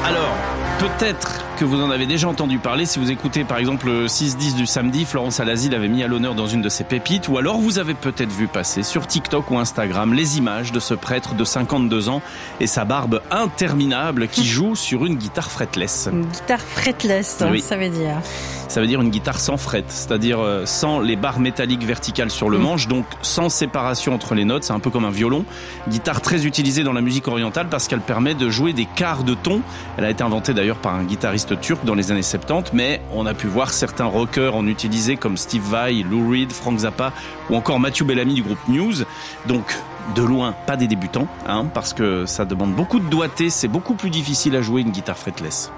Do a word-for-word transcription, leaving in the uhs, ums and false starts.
Alors, peut-être que vous en avez déjà entendu parler si vous écoutez par exemple le six dix du samedi, Florence Alazi l'avait mis à l'honneur dans une de ses pépites, ou alors vous avez peut-être vu passer sur TikTok ou Instagram les images de ce prêtre de cinquante-deux ans et sa barbe interminable qui joue sur une guitare fretless. Une guitare fretless, oui. Ça veut dire Ça veut dire une guitare sans fret, c'est-à-dire sans les barres métalliques verticales sur le mmh. manche, donc sans séparation entre les notes, c'est un peu comme un violon. Guitare très utilisée dans la musique orientale parce qu'elle permet de jouer des quarts de ton. Elle a été inventée d'ailleurs par un guitariste turc dans les années soixante-dix, mais on a pu voir certains rockers en utiliser comme Steve Vai, Lou Reed, Frank Zappa ou encore Matthew Bellamy du groupe Muse. Donc de loin, pas des débutants, hein, parce que ça demande beaucoup de doigté, c'est beaucoup plus difficile à jouer une guitare fretless.